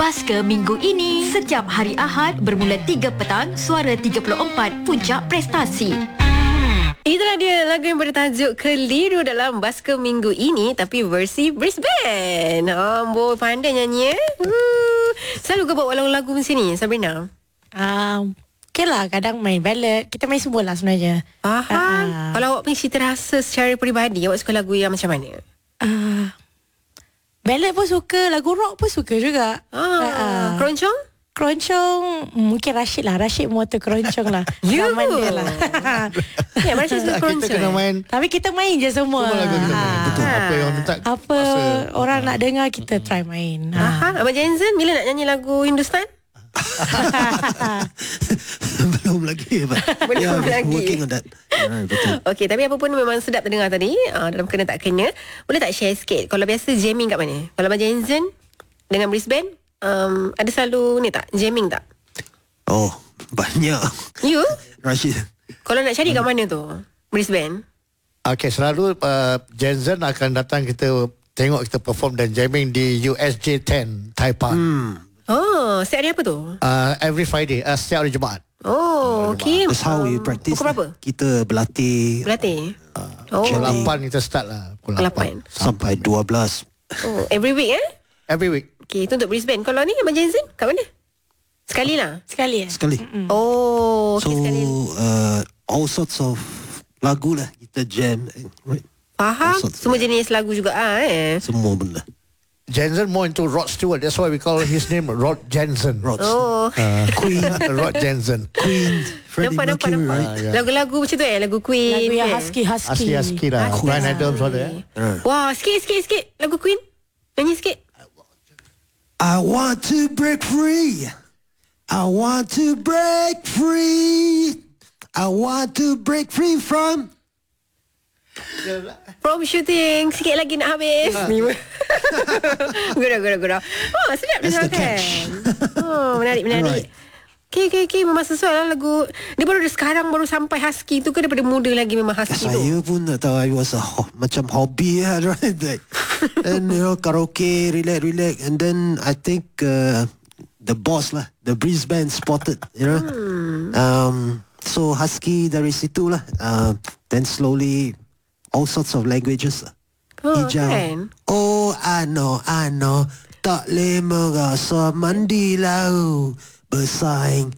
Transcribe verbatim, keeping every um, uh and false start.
Basker minggu ini. Setiap hari Ahad bermula tiga petang, Suara tiga puluh empat, Puncak Prestasi. Itulah dia lagu yang bertajuk Keliru dalam Basker minggu ini, tapi versi Brisbane. Amboi, pandai nyanyi eh. Uh. Selalu ke buat lagu-lagu macam ni, Sabrina? Um, okay lah, kadang main ballad. Kita main semua lah sebenarnya. Faham. Uh, Kalau awak punya cerita rasa secara peribadi, awak suka lagu yang macam mana? uh, Ballad pun suka, lagu rock pun suka juga. Ah, uh, Keroncong? Keroncong mungkin Rashid lah. Rashid motor keroncong lah. You? Zaman dia lah. Ya, Rashid suka keroncong. Kita kena main. Tapi kita main je semua. Semua lagu kita main. Betul. Apa yang orang minta. Apa masa, orang nak dengar, kita try main. Aha, Abang Jensen bila nak nyanyi lagu Hindustan? Belum lagi. Belum yeah, lagi. Working on that. Yeah, betul. Okey, tapi apa pun memang sedap terdengar tadi. uh, Dalam kena tak kena, boleh tak share sikit? Kalau biasa jamming kat mana? Kalau Abang Jensen dengan Brisbane, um, ada selalu ni tak? Jamming tak? Oh, banyak. You? Rashid. Kalau nak cari kat mana tu? Brisbane? Okay, selalu uh, Jensen akan datang kita tengok kita perform dan jamming di U S J ten Taipan. Hmm. Oh, setiap hari apa tu? Uh, every Friday, uh, setiap hari Jumaat. Oh, okey. That's how we Um, practice. Pukul berapa? Kita berlatih Berlatih? Oh, Pukul Actually- lapan kita start lah. Pukul Pukul lapan. lapan. sampai dua belas. oh, every week eh? Every week. Okey, itu untuk Brisbane. Kalau ni Abang Jensen, kat mana? Sekali lah. Sekali ya? Sekali. Oh, So okey sekali. uh, all sorts of lagu lah kita jam. Right? Faham? all sorts, Semua yeah. jenis lagu juga ah eh. Semua benda. Jensen more into Rod Stewart. That's why we call his name Rod Jensen. Rods. Oh. Uh, Queen Rod Jensen. Queen. Freddie Nampak nampak Mercury, nampak. right? Ah, ya. Lagu-lagu macam tu eh, lagu Queen. Lagu yang kan? husky-husky. Husky-husky lah. Husky. Bryan Adams ada ya. Uh. Wah, sikit sikit sikit lagu Queen. Nyanyi sikit. I want to break free. I want to break free. I want to break free from. From shooting. Sikit lagi nak habis. Ni. Gurau gurau gurau. Oh, sedap That's dengar the kan. catch. Oh, menarik menarik. Alright. Okay, okay, okay. Memang sesuai lah lagu. Dia baru sekarang baru sampai husky tu ke daripada muda lagi memang husky tu? Saya pun tak tahu. I was a ho- macam hobby lah, right? Like, and you know, karaoke, relax, relax. And then I think uh, the boss lah, the Brisbane spotted, you know. Hmm. Um, so husky dari situ lah. Uh, then slowly, all sorts of languages lah. Oh, Hijau. kan? Oh, I know, I know. Tak boleh merasa mandi lau. Bersaing